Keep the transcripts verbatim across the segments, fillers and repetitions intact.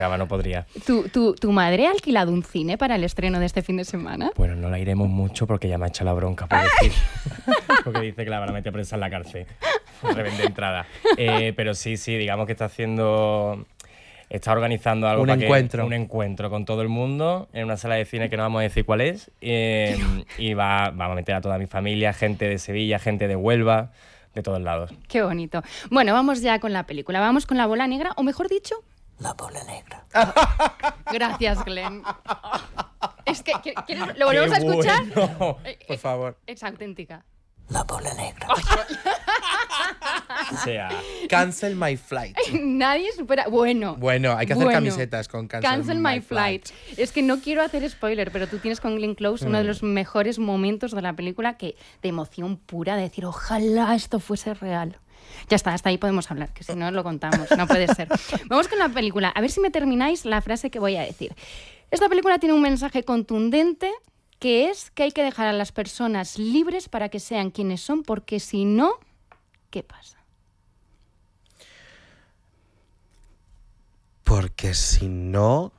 no podría. ¿Tu, tu, ¿Tu madre ha alquilado un cine para el estreno de este fin de semana? Bueno, no la iremos mucho porque ya me ha echado la bronca por decir. Porque dice que la van a meter presa en la cárcel. Revende entrada. Eh, pero sí, sí, digamos que está haciendo... Está organizando algo un para encuentro. Que, un encuentro con todo el mundo en una sala de cine que no vamos a decir cuál es. Eh, y va, vamos a meter a toda mi familia, gente de Sevilla, gente de Huelva, de todos lados. Qué bonito. Bueno, vamos ya con la película. Vamos con La bola negra, o mejor dicho... La bola negra. Gracias, Glenn. Es que, ¿quieres, ¿lo volvemos Qué a escuchar? Bueno. Por favor. Es auténtica. La bola negra. O sea, Cancel my flight. Nadie supera... Bueno. Bueno, hay que hacer bueno. camisetas con Cancel, Cancel my, my flight. flight. Es que no quiero hacer spoiler, pero tú tienes con Glenn Close mm. uno de los mejores momentos de la película, que de emoción pura, de decir, ojalá esto fuese real. Ya está, hasta ahí podemos hablar, que si no lo contamos, no puede ser. Vamos con la película. A ver si me termináis la frase que voy a decir. Esta película tiene un mensaje contundente, que es que hay que dejar a las personas libres para que sean quienes son, porque si no, ¿qué pasa? Porque si no...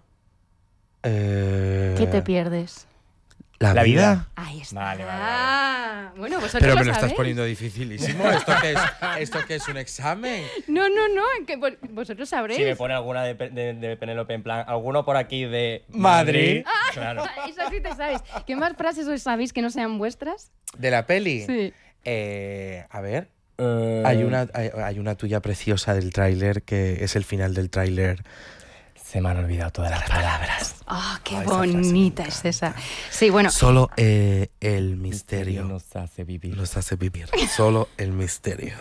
Eh... ¿Qué te pierdes? ¿La, la vida? vida. Ahí está. Vale, vale, vale. Bueno, vosotros Pero lo me lo sabéis. estás poniendo dificilísimo. ¿Esto qué es, ¿Esto qué es un examen? No, no, no. Que vosotros sabréis. Si me pone alguna de, de, de Penélope en plan, alguno por aquí de Madrid. Madrid. Claro. Eso sí te sabes. ¿Qué más frases os sabéis que no sean vuestras? ¿De la peli? Sí. Eh, a ver. Uh... Hay, una, hay, hay una tuya preciosa del tráiler que es el final del tráiler. Se me han olvidado todas las palabras. ¡Ah, oh, qué oh, bonita es esa! Sí, bueno. Solo eh, el misterio nos hace vivir. Nos hace vivir. Solo el misterio.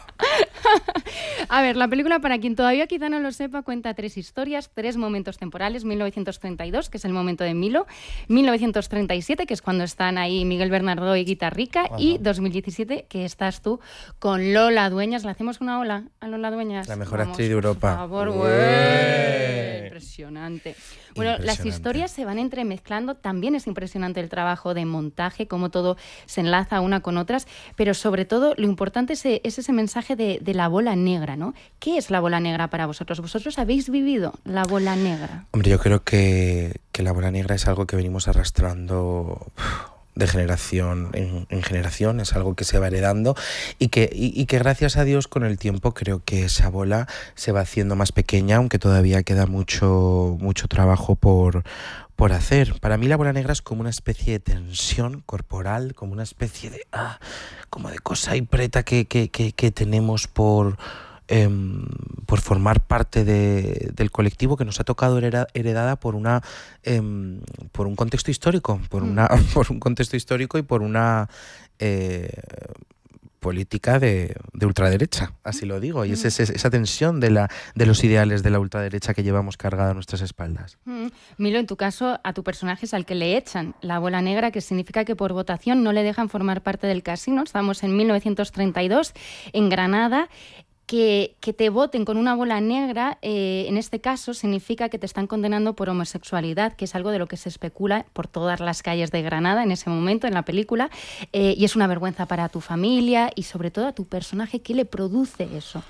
A ver, la película, para quien todavía quizá no lo sepa, cuenta tres historias, tres momentos temporales. mil novecientos treinta y dos, que es el momento de Milo. mil novecientos treinta y siete, que es cuando están ahí Miguel Bernardo y Guitarrica. Ajá. Y dos mil diecisiete, que estás tú con Lola Dueñas. ¿Le hacemos una ola a Lola Dueñas? La mejor Vamos, actriz de Europa. Por favor, güey. Impresionante. Bueno, las historias se van entremezclando. También es impresionante el trabajo de montaje, cómo todo se enlaza una con otras. Pero sobre todo, lo importante es, es ese mensaje de, de la bola negra, ¿no? ¿Qué es la bola negra para vosotros? ¿Vosotros habéis vivido la bola negra? Hombre, yo creo que, que la bola negra es algo que venimos arrastrando de generación en, en generación, es algo que se va heredando y que, y, y que gracias a Dios con el tiempo creo que esa bola se va haciendo más pequeña, aunque todavía queda mucho, mucho trabajo por, por hacer. Para mí la bola negra es como una especie de tensión corporal, como una especie de, ah, como de cosa y preta que, que, que, que tenemos por... Eh, por formar parte de, del colectivo que nos ha tocado hereda, heredada por una eh, por un contexto histórico, por una por un contexto histórico y por una eh, política de, de ultraderecha, así lo digo, y es esa, esa tensión de la de los ideales de la ultraderecha que llevamos cargada a nuestras espaldas. Mm. Milo, en tu caso, a tu personaje es al que le echan la bola negra, que significa que por votación no le dejan formar parte del casino. Estamos en mil novecientos treinta y dos, en Granada. Que, que te voten con una bola negra, eh, en este caso, significa que te están condenando por homosexualidad, que es algo de lo que se especula por todas las calles de Granada en ese momento, en la película, eh, y es una vergüenza para tu familia y sobre todo a tu personaje. ¿Qué le produce eso?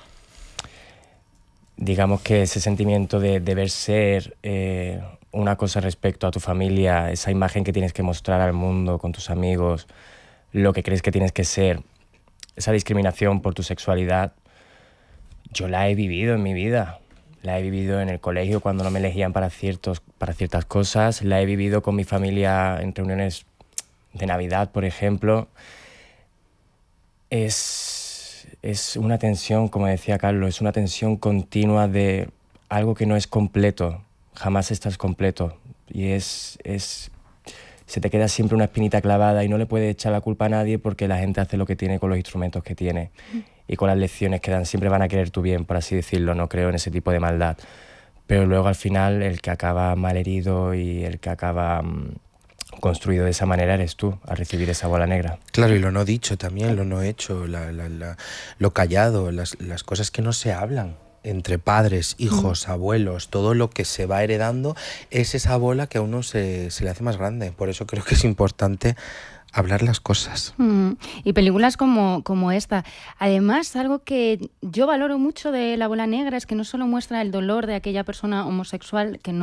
Digamos que ese sentimiento de deber ser eh, una cosa respecto a tu familia, esa imagen que tienes que mostrar al mundo con tus amigos, lo que crees que tienes que ser, esa discriminación por tu sexualidad, yo la he vivido en mi vida. La he vivido en el colegio cuando no me elegían para, ciertos, para ciertas cosas. La he vivido con mi familia en reuniones de Navidad, por ejemplo. Es, es una tensión, como decía Carlos, es una tensión continua de algo que no es completo. Jamás estás completo. Y es, es, se te queda siempre una espinita clavada y no le puedes echar la culpa a nadie porque la gente hace lo que tiene con los instrumentos que tiene. Y con las lecciones que dan, siempre van a querer tu bien, por así decirlo, no creo en ese tipo de maldad. Pero luego al final el que acaba malherido y el que acaba mmm, construido de esa manera eres tú, al recibir esa bola negra. Claro, y lo no dicho también, lo no hecho, la, la, la, lo callado, las, las cosas que no se hablan entre padres, hijos, mm. abuelos, todo lo que se va heredando es esa bola que a uno se, se le hace más grande. Por eso creo que es importante hablar las cosas. Mm, y películas como, como esta. Además, algo que yo valoro mucho de La bola negra es que no solo muestra el dolor de aquella persona homosexual que no